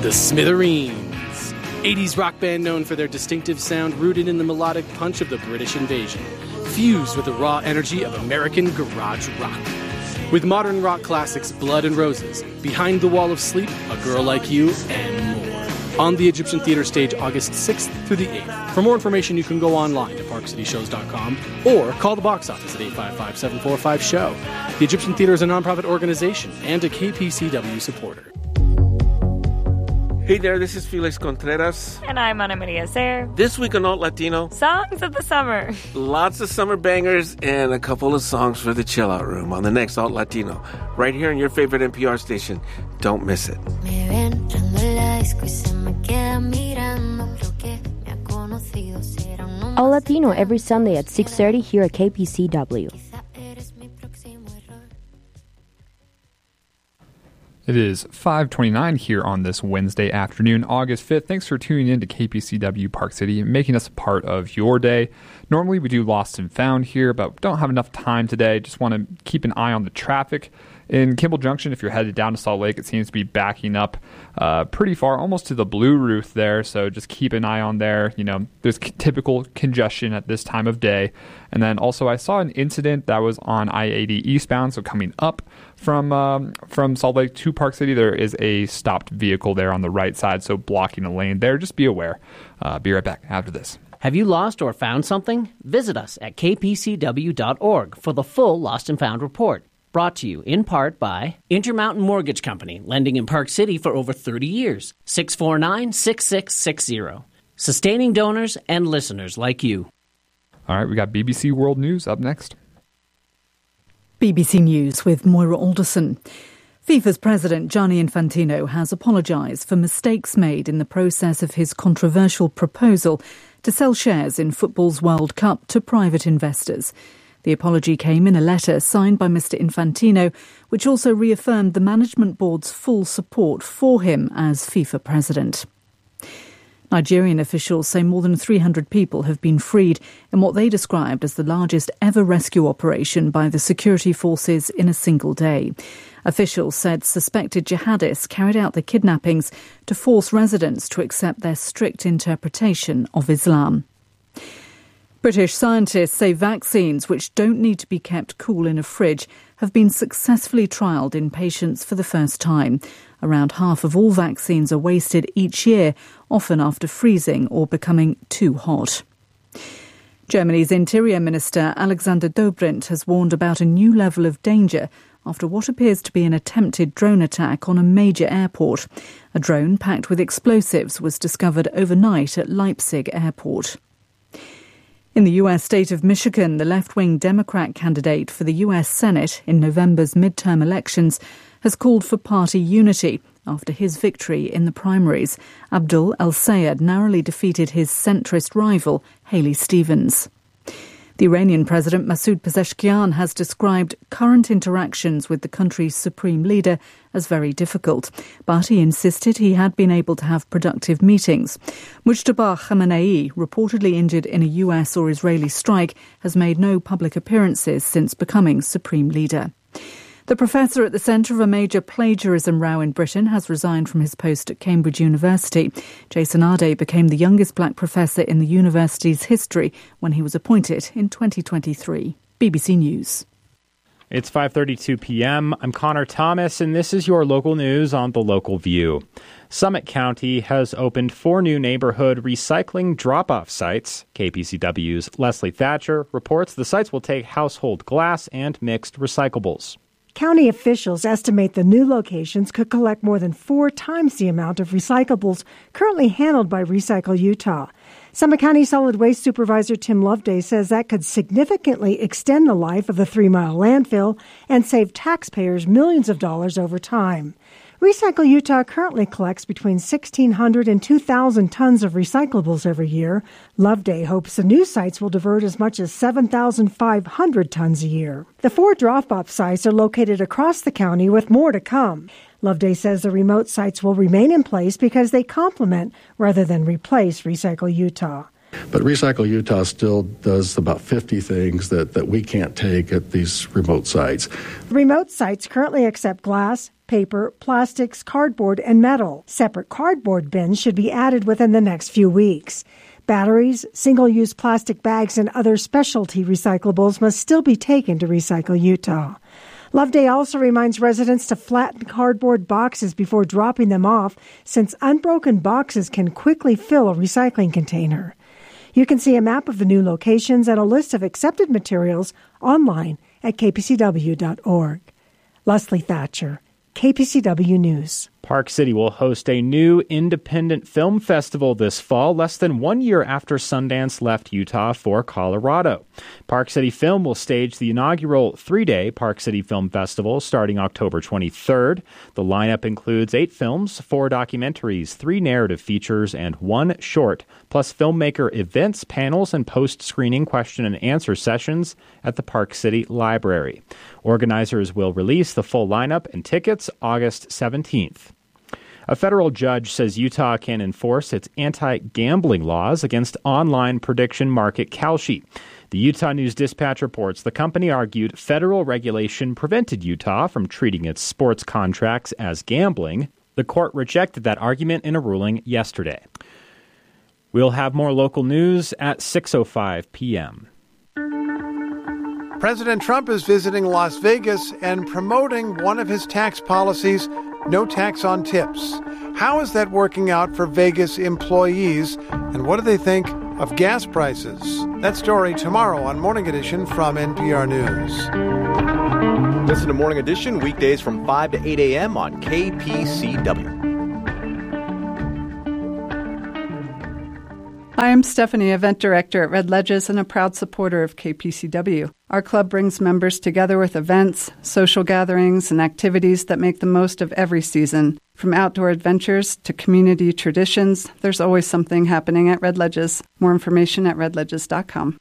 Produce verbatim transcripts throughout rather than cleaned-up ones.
The Smithereens, eighties rock band known for their distinctive sound rooted in the melodic punch of the British invasion, fused with the raw energy of American garage rock. With modern rock classics Blood and Roses, Behind the Wall of Sleep, A Girl Like You, and more. On the Egyptian Theatre stage August sixth through the eighth. For more information, you can go online to park city shows dot com or call the box office at eight five five, seven four five, S H O W. The Egyptian Theatre is a nonprofit organization and a K P C W supporter. Hey there, this is Felix Contreras. And I'm Ana Maria Zer. This week on Alt Latino, Songs of the Summer. Lots of summer bangers and a couple of songs for the chill out room on the next Alt Latino. Right here on your favorite N P R station. Don't miss it. Alt Latino every Sunday at six thirty here at K P C W. It is five twenty-nine here on this Wednesday afternoon, August fifth. Thanks for tuning in to K P C W Park City and making us a part of your day. Normally we do Lost and Found here, but don't have enough time today. Just want to keep an eye on the traffic. In Kimball Junction, if you're headed down to Salt Lake, it seems to be backing up uh, pretty far, almost to the Blue Roof there. So just keep an eye on there. You know, there's c- typical congestion at this time of day. And then also I saw an incident that was on I eighty eastbound, so coming up from um, from Salt Lake to Park City, there is a stopped vehicle there on the right side, so blocking a lane there. Just be aware. Uh, be right back after this. Have you lost or found something? Visit us at k p c w dot org for the full Lost and Found report. Brought to you in part by Intermountain Mortgage Company, lending in Park City for over thirty years. six four nine, six six six zero. Sustaining donors and listeners like you. All right, we got B B C World News up next. B B C News with Moira Alderson. FIFA's president Gianni Infantino has apologised for mistakes made in the process of his controversial proposal to sell shares in football's World Cup to private investors. The apology came in a letter signed by Mister Infantino, which also reaffirmed the management board's full support for him as FIFA president. Nigerian officials say more than three hundred people have been freed in what they described as the largest ever rescue operation by the security forces in a single day. Officials said suspected jihadists carried out the kidnappings to force residents to accept their strict interpretation of Islam. British scientists say vaccines which don't need to be kept cool in a fridge have been successfully trialled in patients for the first time. Around half of all vaccines are wasted each year, often after freezing or becoming too hot. Germany's Interior Minister Alexander Dobrindt has warned about a new level of danger after what appears to be an attempted drone attack on a major airport. A drone packed with explosives was discovered overnight at Leipzig Airport. In the U S state of Michigan, the left-wing Democrat candidate for the U S Senate in November's midterm elections has called for party unity after his victory in the primaries. Abdul El-Sayed narrowly defeated his centrist rival, Haley Stevens. The Iranian President Masoud Pezeshkian has described current interactions with the country's supreme leader as very difficult, but he insisted he had been able to have productive meetings. Mujtaba Khamenei, reportedly injured in a U S or Israeli strike, has made no public appearances since becoming supreme leader. The professor at the centre of a major plagiarism row in Britain has resigned from his post at Cambridge University. Jason Ade became the youngest black professor in the university's history when he was appointed in twenty twenty-three. B B C News. It's five thirty-two p.m. I'm Connor Thomas, and this is your local news on The Local View. Summit County has opened four new neighborhood recycling drop-off sites. K P C W's Leslie Thatcher reports the sites will take household glass and mixed recyclables. County officials estimate the new locations could collect more than four times the amount of recyclables currently handled by Recycle Utah. Summit County Solid Waste Supervisor Tim Loveday says that could significantly extend the life of the Three Mile landfill and save taxpayers millions of dollars over time. Recycle Utah currently collects between sixteen hundred and two thousand tons of recyclables every year. Loveday hopes the new sites will divert as much as seven thousand five hundred tons a year. The four drop-off sites are located across the county with more to come. Loveday says the remote sites will remain in place because they complement rather than replace Recycle Utah. But Recycle Utah still does about fifty things that, that we can't take at these remote sites. Remote sites currently accept glass, paper, plastics, cardboard, and metal. Separate cardboard bins should be added within the next few weeks. Batteries, single-use plastic bags, and other specialty recyclables must still be taken to Recycle Utah. Loveday also reminds residents to flatten cardboard boxes before dropping them off, since unbroken boxes can quickly fill a recycling container. You can see a map of the new locations and a list of accepted materials online at k p c w dot org. Leslie Thatcher, K P C W News. Park City will host a new independent film festival this fall, less than one year after Sundance left Utah for Colorado. Park City Film will stage the inaugural three-day Park City Film Festival starting October twenty-third. The lineup includes eight films, four documentaries, three narrative features, and one short, plus filmmaker events, panels, and post-screening question and answer sessions at the Park City Library. Organizers will release the full lineup and tickets August seventeenth. A federal judge says Utah can enforce its anti-gambling laws against online prediction market Kalshi. The Utah News-Dispatch reports the company argued federal regulation prevented Utah from treating its sports contracts as gambling. The court rejected that argument in a ruling yesterday. We'll have more local news at six oh five p.m. President Trump is visiting Las Vegas and promoting one of his tax policies, no tax on tips. How is that working out for Vegas employees, and what do they think of gas prices? That story tomorrow on Morning Edition from N P R News. Listen to Morning Edition weekdays from five to eight a.m. on K P C W. Hi, I'm Stephanie, Event Director at Red Ledges and a proud supporter of K P C W. Our club brings members together with events, social gatherings, and activities that make the most of every season. From outdoor adventures to community traditions, there's always something happening at Red Ledges. More information at red ledges dot com.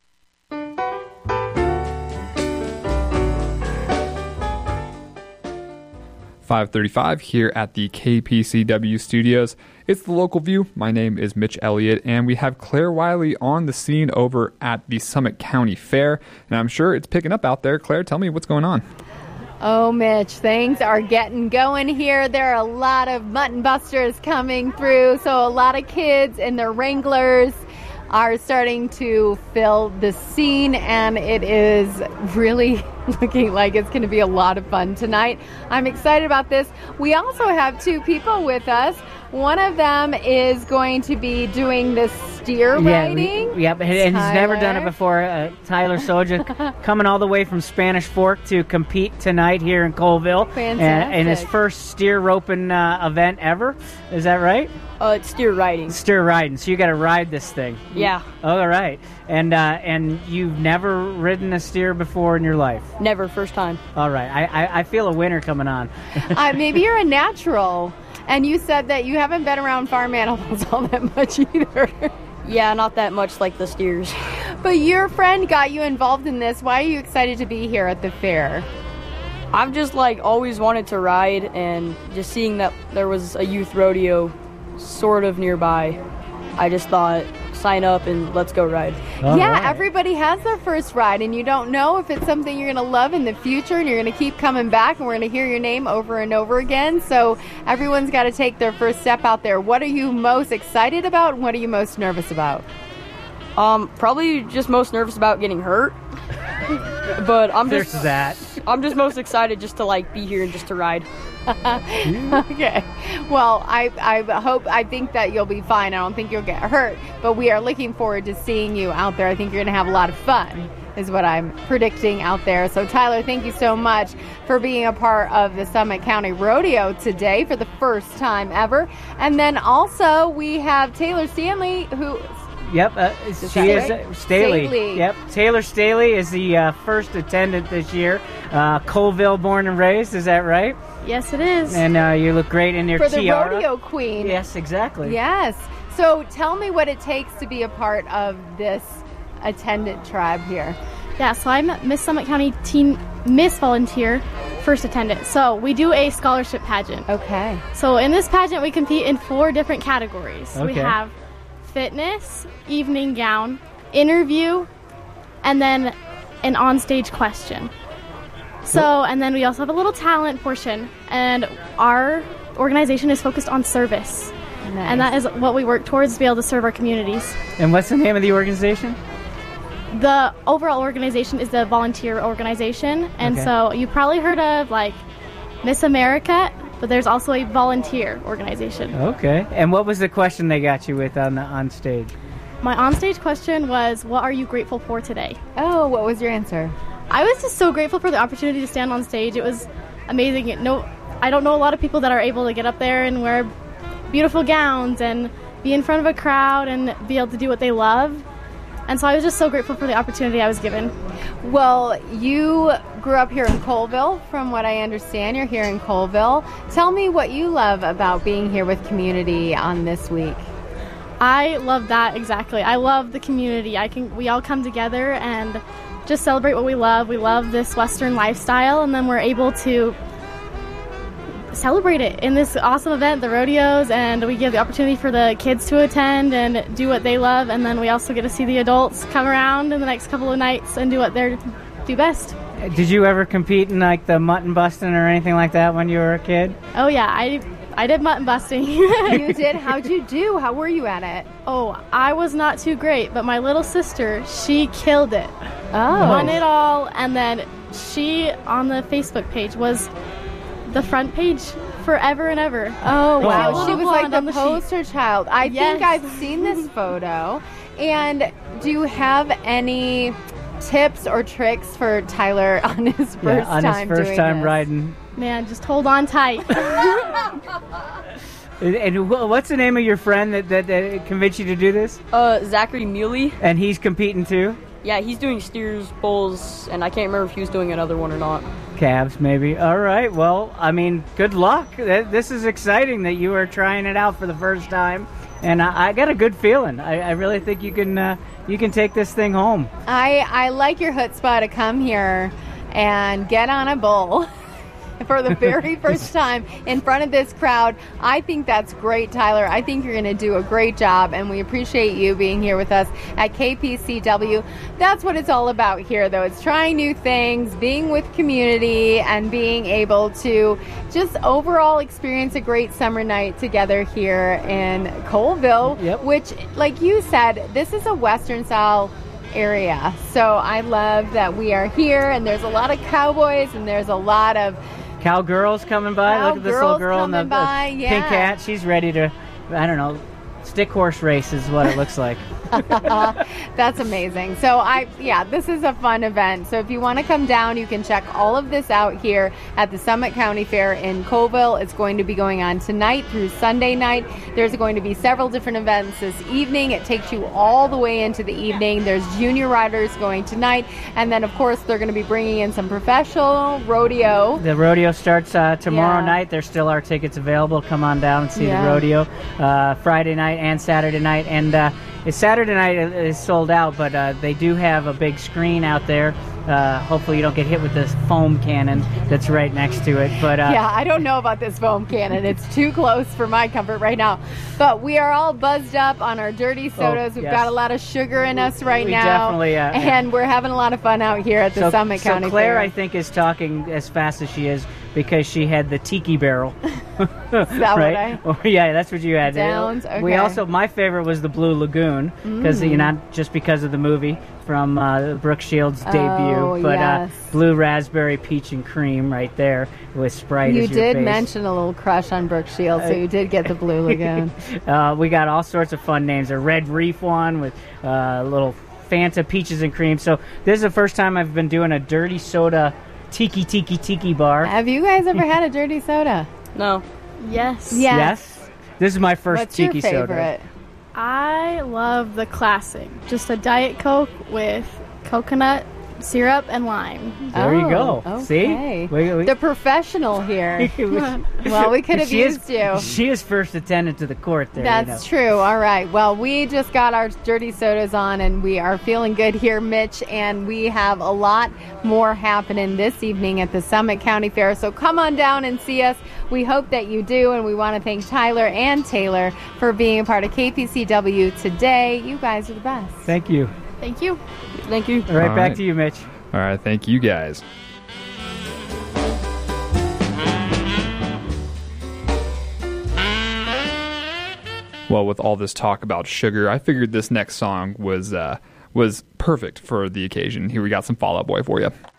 five thirty-five here at the K P C W studios. It's the Local View. My name is Mitch Elliott, and we have Claire Wiley on the scene over at the Summit County Fair, and I'm sure it's picking up out there. Claire, tell me what's going on. Oh, Mitch, things are getting going here. There are a lot of mutton busters coming through, so a lot of kids and their wranglers are starting to fill the scene, and it is really looking like it's going to be a lot of fun tonight. I'm excited about this. We also have two people with us. One of them is going to be doing the steer yeah, riding. We, yep, and he's never done it before. Uh, Tyler Soja coming all the way from Spanish Fork to compete tonight here in Colville. Fantastic. Uh, in his first steer roping uh, event ever. Is that right? Uh, it's steer riding. Steer riding. So you got to ride this thing. Yeah. All right. And uh, and you've never ridden a steer before in your life? Never. First time. All right. I, I, I feel a winner coming on. uh, maybe you're a natural. And you said that you haven't been around farm animals all that much either. Yeah, not that much like the steers. But your friend got you involved in this. Why are you excited to be here at the fair? I've just like always wanted to ride, and just seeing that there was a youth rodeo sort of nearby, I just thought, sign up and let's go ride. All yeah, right. Everybody has their first ride, and you don't know if it's something you're going to love in the future, and you're going to keep coming back, and we're going to hear your name over and over again. So everyone's got to take their first step out there. What are you most excited about, and what are you most nervous about? Um, probably just most nervous about getting hurt. But I'm just There's that. I'm just most excited just to like be here and just to ride. Okay. Well, I I hope I think that you'll be fine. I don't think you'll get hurt, but we are looking forward to seeing you out there. I think you're going to have a lot of fun, is what I'm predicting out there. So Tyler, thank you so much for being a part of the Summit County Rodeo today for the first time ever. And then also we have Taylor Stanley, who Yep, uh, is she is right? uh, Staley. Staley. Yep, Taylor Staley is the uh, first attendant this year. Uh, Colville born and raised, is that right? Yes, it is. And uh, you look great in your for the tiara. rodeo queen. Yes, exactly. Yes. So tell me what it takes to be a part of this attendant tribe here. Yeah, so I'm Miss Summit County Teen Miss Volunteer first attendant. So we do a scholarship pageant. Okay. So in this pageant, we compete in four different categories. Okay. We have fitness, evening gown, interview, and then an onstage question. So, and then we also have a little talent portion, and our organization is focused on service. Nice. And that is what we work towards, to be able to serve our communities. And what's the name of the organization? The overall organization is the volunteer organization, and Okay. so you've probably heard of like Miss America, but there's also a volunteer organization. Okay. And what was the question they got you with on the, on stage? My onstage question was, what are you grateful for today? Oh, what was your answer? I was just so grateful for the opportunity to stand on stage. It was amazing. It- No, I don't know a lot of people that are able to get up there and wear beautiful gowns and be in front of a crowd and be able to do what they love. And so I was just so grateful for the opportunity I was given. Well, you grew up here in Colville, from what I understand. You're here in Colville. Tell me what you love about being here with community on this week. I love that, exactly. I love the community. I can we all come together and just celebrate what we love. We love this Western lifestyle, and then we're able to celebrate it in this awesome event, the rodeos, and we give the opportunity for the kids to attend and do what they love, and then we also get to see the adults come around in the next couple of nights and do what they do best. Did you ever compete in like the mutton busting or anything like that when you were a kid? Oh yeah, I I did mutton busting. You did? How'd you do? How were you at it? Oh, I was not too great, but my little sister, she killed it. Oh. Won it all, and then she, on the Facebook page, was the front page forever and ever. Oh, wow. Little She was blonde like on the sheet. poster child. I Yes. think I've seen this photo. And do you have any tips or tricks for Tyler on his first yeah, on time his first doing time this? riding. Man, just hold on tight. And, and wh- what's the name of your friend that, that, that convinced you to do this? Uh, Zachary Muley. And he's competing too? Yeah, he's doing steers, bulls, and I can't remember if he was doing another one or not. Calves, maybe. All right. Well, I mean, good luck. Th- This is exciting that you are trying it out for the first time, and I, I got a good feeling. I, I really think you can uh, you can take this thing home. I, I like your chutzpah to come here and get on a bull for the very first time in front of this crowd. I think that's great, Tyler. I think you're going to do a great job, and we appreciate you being here with us at K P C W. That's what it's all about here, though. It's trying new things, being with community, and being able to just overall experience a great summer night together here in Colville, Yep. which, like you said, this is a Western-style area. So I love that we are here, and there's a lot of cowboys, and there's a lot of Cowgirls coming by. Look at this little Cowgirls girl in the, coming the by, pink yeah. hat. She's ready to, I don't know, stick horse race is what it looks like. That's amazing. So I, yeah, this is a fun event. So if you want to come down, you can check all of this out here at the Summit County Fair in Colville. It's going to be going on tonight through Sunday night. There's going to be several different events this evening. It takes you all the way into the evening. There's junior riders going tonight. And then, of course, they're going to be bringing in some professional rodeo. The rodeo starts uh, tomorrow Yeah. night. There still are tickets available. Come on down and see Yeah. the rodeo uh, Friday night and Saturday night. And uh, it's Saturday night is sold out, but uh, they do have a big screen out there. Uh, hopefully you don't get hit with this foam cannon that's right next to it. But uh, Yeah, I don't know about this foam cannon. It's too close for my comfort right now. But we are all buzzed up on our dirty sodas. We've yes. got a lot of sugar in us right We now. definitely, uh, and we're having a lot of fun out here at the so, Summit so County Claire, Fair. I think, is talking as fast as she is because she had the tiki barrel. Is that what right? I- Oh, yeah, that's what you had. Downs, We okay. also, my favorite was the Blue Lagoon because Mm. you know, not just because of the movie from uh, Brooke Shields' Oh, debut, but yes. uh, blue raspberry, peach, and cream right there with Sprite You as your did base. mention a little crush on Brooke Shields, so Uh, you did get the Blue Lagoon. uh, we got all sorts of fun names. A Red Reef one with uh, little Fanta peaches and cream. So this is the first time I've been doing a dirty soda tiki tiki tiki bar. Have you guys ever had a dirty soda? No. Yes. Yes. Yes. This is my first What's tiki your favorite? soda. I love the classic. Just a Diet Coke with coconut syrup and lime. There you go. Oh, See? okay. We- we- The professional here. Well, we could have She is- used you. She is first attendant to the court there. you That's know. true. All right. Well, we just got our dirty sodas on, and we are feeling good here, Mitch. And we have a lot more happening this evening at the Summit County Fair. So come on down and see us. We hope that you do, and we want to thank Tyler and Taylor for being a part of K P C W today. You guys are the best. Thank you. Thank you. Thank you. All right, All back right. to you, Mitch. All right, thank you guys. Well, with all this talk about sugar, I figured this next song was uh, was perfect for the occasion. Here we got some Fall Out Boy for you.